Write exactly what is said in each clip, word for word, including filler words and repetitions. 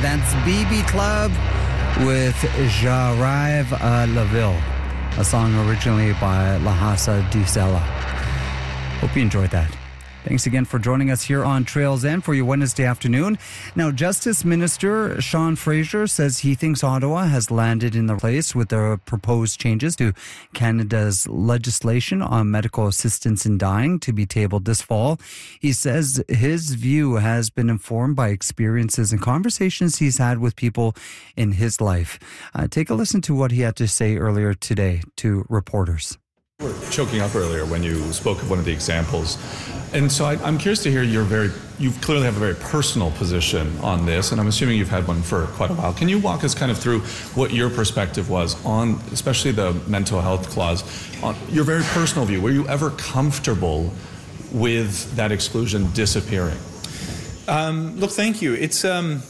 That's B B Club with J'arrive à la ville, a song originally by Lahasa Disela. Hope you enjoyed that. Thanks again for joining us here on Trails End for your Wednesday afternoon. Now, Justice Minister Sean Fraser says he thinks Ottawa has landed in the place with the proposed changes to Canada's legislation on medical assistance in dying to be tabled this fall. He says his view has been informed by experiences and conversations he's had with people in his life. Uh, take a listen to what he had to say earlier today to reporters. We were choking up earlier when you spoke of one of the examples. And so I, I'm curious to hear your very, you clearly have a very personal position on this, and I'm assuming you've had one for quite a while. Can you walk us kind of through what your perspective was on, especially the mental health clause, on your very personal view? Were you ever comfortable with that exclusion disappearing? Um, look, thank you. It's, um,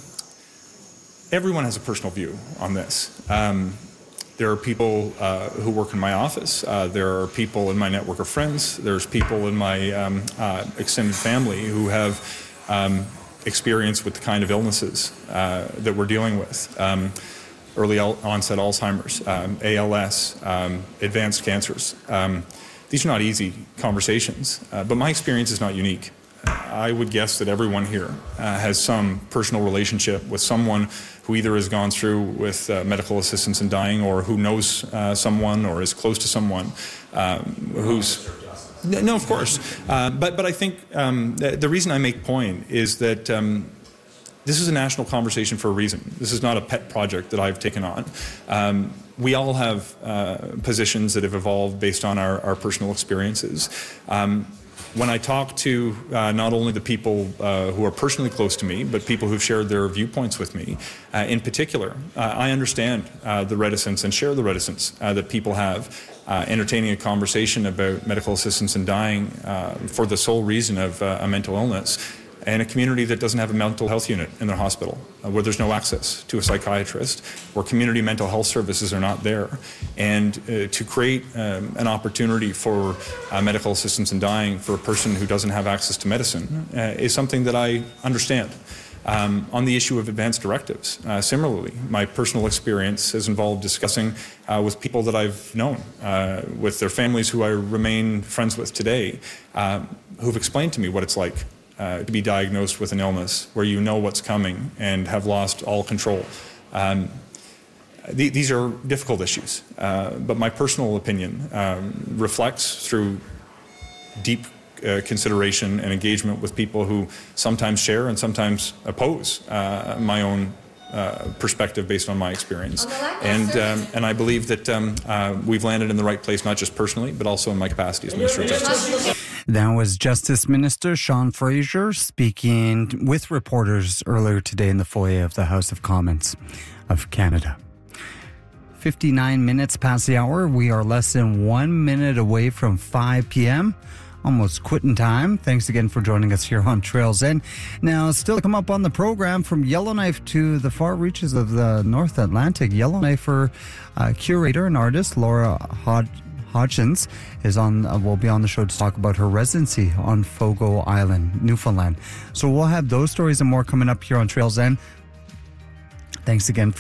everyone has a personal view on this. Um, There are people uh, who work in my office. Uh, there are people in my network of friends. There's people in my um, uh, extended family who have um, experience with the kind of illnesses uh, that we're dealing with. Um, early onset Alzheimer's, um, A L S, um, advanced cancers. Um, these are not easy conversations, uh, but my experience is not unique. I would guess that everyone here uh, has some personal relationship with someone who either has gone through with uh, medical assistance in dying, or who knows uh, someone or is close to someone um, who's... No, of course. Uh, but, but I think um, the, the reason I make point is that um, this is a national conversation for a reason. This is not a pet project that I've taken on. Um, we all have uh, positions that have evolved based on our, our personal experiences. Um, When I talk to uh, not only the people uh, who are personally close to me, but people who've shared their viewpoints with me, uh, in particular, uh, I understand uh, the reticence and share the reticence uh, that people have uh, entertaining a conversation about medical assistance in dying uh, for the sole reason of uh, a mental illness, in a community that doesn't have a mental health unit in their hospital, uh, where there's no access to a psychiatrist, where community mental health services are not there. And uh, to create um, an opportunity for uh, medical assistance in dying for a person who doesn't have access to medicine uh, is something that I understand. Um, on the issue of advance directives, uh, similarly, my personal experience has involved discussing uh, with people that I've known, uh, with their families who I remain friends with today, uh, who've explained to me what it's like Uh, to be diagnosed with an illness where you know what's coming and have lost all control. Um, th- these are difficult issues, uh, but my personal opinion um, reflects through deep uh, consideration and engagement with people who sometimes share and sometimes oppose uh, my own uh, perspective based on my experience. And um, and I believe that um, uh, we've landed in the right place, not just personally, but also in my capacity as Minister of Justice. That was Justice Minister Sean Fraser speaking with reporters earlier today in the foyer of the House of Commons of Canada. fifty-nine minutes past the hour. We are less than one minute away from five p.m. Almost quitting time. Thanks again for joining us here on Trails End. Now, still to come up on the program, from Yellowknife to the far reaches of the North Atlantic, Yellowknifer uh, curator and artist Laura Hodge Hodgins is on. Uh, will be on the show to talk about her residency on Fogo Island, Newfoundland. So we'll have those stories and more coming up here on Trails End. Thanks again for